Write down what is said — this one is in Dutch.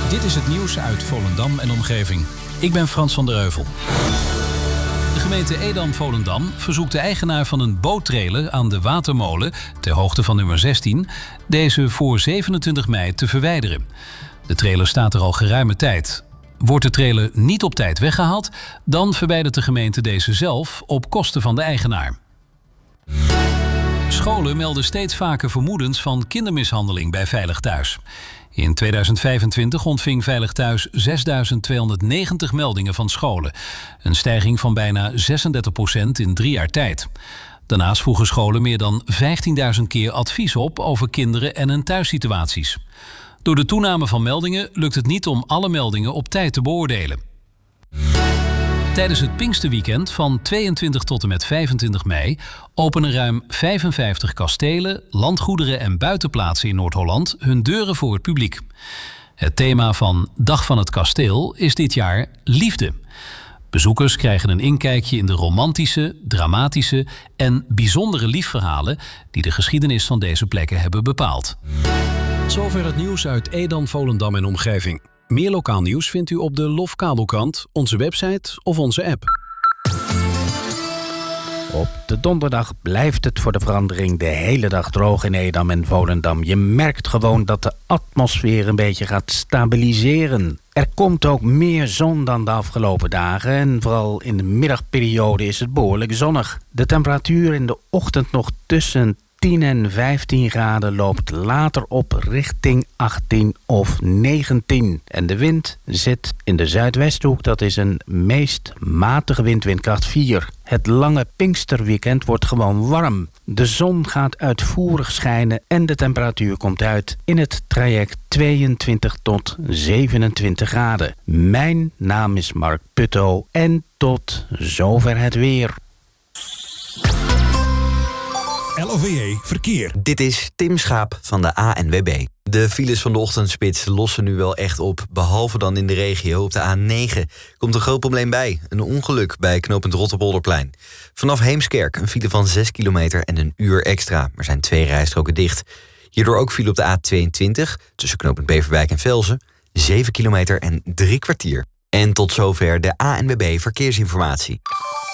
Dit is het nieuws uit Volendam en omgeving. Ik ben Frans van der Heuvel. De gemeente Edam-Volendam verzoekt de eigenaar van een boottrailer aan de Watermolen, ter hoogte van nummer 16, deze voor 27 mei te verwijderen. De trailer staat er al geruime tijd. Wordt de trailer niet op tijd weggehaald, dan verwijdert de gemeente deze zelf op kosten van de eigenaar. Scholen melden steeds vaker vermoedens van kindermishandeling bij Veilig Thuis. In 2025 ontving Veilig Thuis 6.290 meldingen van scholen. Een stijging van bijna 36% in 3 jaar tijd. Daarnaast vroegen scholen meer dan 15.000 keer advies op over kinderen en hun thuissituaties. Door de toename van meldingen lukt het niet om alle meldingen op tijd te beoordelen. Tijdens het Pinksterweekend van 22 tot en met 25 mei openen ruim 55 kastelen, landgoederen en buitenplaatsen in Noord-Holland hun deuren voor het publiek. Het thema van Dag van het Kasteel is dit jaar liefde. Bezoekers krijgen een inkijkje in de romantische, dramatische en bijzondere liefverhalen die de geschiedenis van deze plekken hebben bepaald. Zover het nieuws uit Edam, Volendam en omgeving. Meer lokaal nieuws vindt u op de Lofkabelkrant, onze website of onze app. Op de donderdag blijft het voor de verandering de hele dag droog in Edam en Volendam. Je merkt gewoon dat de atmosfeer een beetje gaat stabiliseren. Er komt ook meer zon dan de afgelopen dagen en vooral in de middagperiode is het behoorlijk zonnig. De temperatuur in de ochtend nog tussen 10 en 15 graden loopt later op richting 18 of 19. En de wind zit in de zuidwesthoek, dat is een meest matige wind, windkracht 4. Het lange Pinksterweekend wordt gewoon warm. De zon gaat uitvoerig schijnen en de temperatuur komt uit in het traject 22 tot 27 graden. Mijn naam is Mark Putto en tot zover het weer. LOVE Verkeer. Dit is Tim Schaap van de ANWB. De files van de ochtendspits lossen nu wel echt op, behalve dan in de regio. Op de A9 komt een groot probleem bij. Een ongeluk bij knooppunt Rotterpolderplein. Vanaf Heemskerk een file van 6 kilometer en een uur extra. Er zijn 2 rijstroken dicht. Hierdoor ook file op de A22 tussen knooppunt Beverwijk en Velzen. 7 kilometer en 3 kwartier. En tot zover de ANWB Verkeersinformatie.